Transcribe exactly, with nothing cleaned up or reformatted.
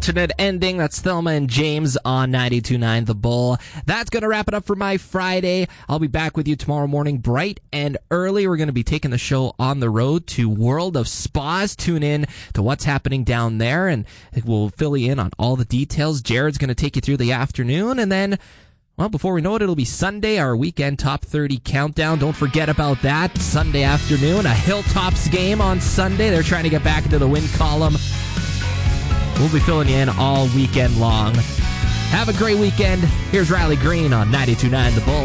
alternate ending. That's Thelma and James on ninety-two point nine The Bull. That's going to wrap it up for my Friday. I'll be back with you tomorrow morning bright and early. We're going to be taking the show on the road to World of Spas. Tune in to what's happening down there, and we'll fill you in on all the details. Jared's going to take you through the afternoon, and then, well, before we know it, it'll be Sunday, our weekend top thirty countdown. Don't forget about that. Sunday afternoon, a Hilltops game on Sunday. They're trying to get back into the win column. We'll be filling you in all weekend long. Have a great weekend. Here's Riley Green on ninety-two point nine The Bull.